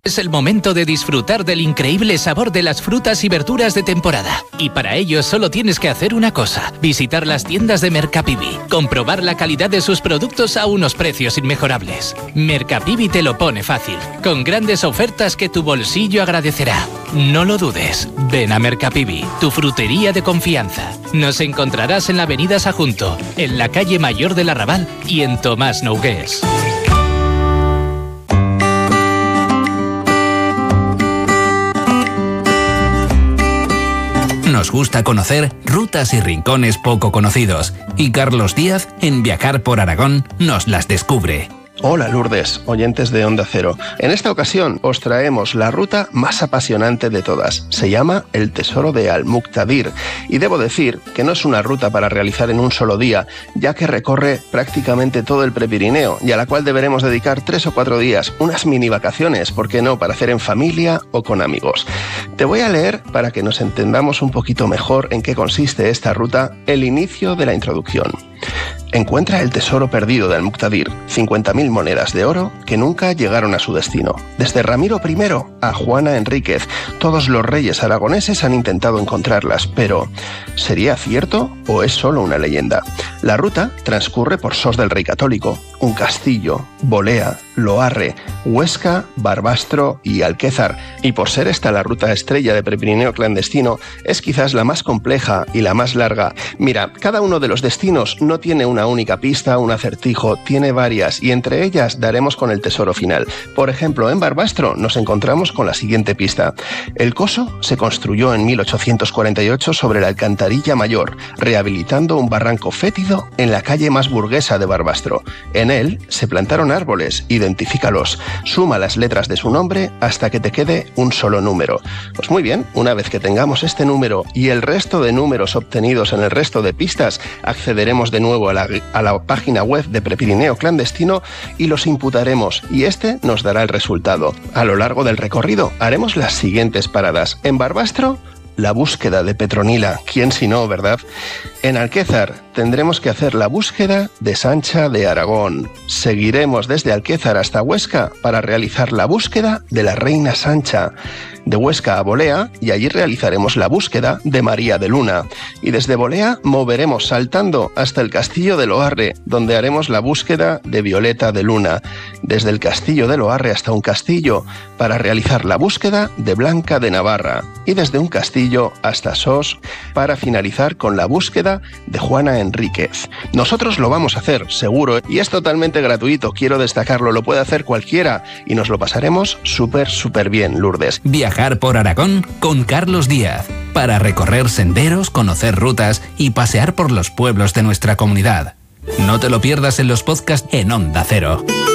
Es el momento de disfrutar del increíble sabor de las frutas y verduras de temporada. Y para ello solo tienes que hacer una cosa: visitar las tiendas de Mercapivi, comprobar la calidad de sus productos a unos precios inmejorables. Mercapivi te lo pone fácil, con grandes ofertas que tu bolsillo agradecerá. No lo dudes, ven a Mercapivi, tu frutería de confianza. Nos encontrarás en la avenida Sajunto, en la calle Mayor del Arrabal y en Tomás Nogués. Nos gusta conocer rutas y rincones poco conocidos, y Carlos Díaz, en Viajar por Aragón, nos las descubre. Hola Lourdes, oyentes de Onda Cero. En esta ocasión os traemos la ruta más apasionante de todas. Se llama El Tesoro de Al-Muqtadir y debo decir que no es una ruta para realizar en un solo día, ya que recorre prácticamente todo el Prepirineo y a la cual deberemos dedicar 3 o 4 días, unas mini vacaciones, ¿por qué no?, para hacer en familia o con amigos. Te voy a leer, para que nos entendamos un poquito mejor en qué consiste esta ruta, el inicio de la introducción. Encuentra el tesoro perdido de Al-Muqtadir, 50.000 monedas de oro que nunca llegaron a su destino. Desde Ramiro I a Juana Enríquez, todos los reyes aragoneses han intentado encontrarlas, pero ¿sería cierto o es solo una leyenda? La ruta transcurre por Sos del Rey Católico, un castillo, Bolea, Loarre, Huesca, Barbastro y Alquézar, y por ser esta la ruta estrella de Prepirineo clandestino, es quizás la más compleja y la más larga. Mira, cada uno de los destinos no tiene una única pista, un acertijo, tiene varias, y entre ellas daremos con el tesoro final. Por ejemplo, en Barbastro nos encontramos con la siguiente pista. El coso se construyó en 1848 sobre la Alcantarilla Mayor, rehabilitando un barranco fétido en la calle más burguesa de Barbastro. En él se plantaron árboles, identifícalos, suma las letras de su nombre hasta que te quede un solo número. Pues muy bien, una vez que tengamos este número y el resto de números obtenidos en el resto de pistas, accederemos de nuevo a la página web de Prepirineo Clandestino y los imputaremos, y este nos dará el resultado. A lo largo del recorrido haremos las siguientes paradas. En Barbastro, la búsqueda de Petronila, ¿quién si no, verdad? En Alquézar tendremos que hacer la búsqueda de Sancha de Aragón. Seguiremos desde Alquézar hasta Huesca para realizar la búsqueda de la reina Sancha. De Huesca a Bolea, y allí realizaremos la búsqueda de María de Luna. Y desde Bolea moveremos saltando hasta el castillo de Loarre, donde haremos la búsqueda de Violeta de Luna. Desde el castillo de Loarre hasta un castillo para realizar la búsqueda de Blanca de Navarra. Y desde un castillo hasta Sos para finalizar con la búsqueda de Juana Enríquez. Nosotros lo vamos a hacer, seguro, y es totalmente gratuito, quiero destacarlo, lo puede hacer cualquiera y nos lo pasaremos súper bien, Lourdes. Viajar por Aragón con Carlos Díaz, para recorrer senderos, conocer rutas y pasear por los pueblos de nuestra comunidad. No te lo pierdas en los podcasts en Onda Cero.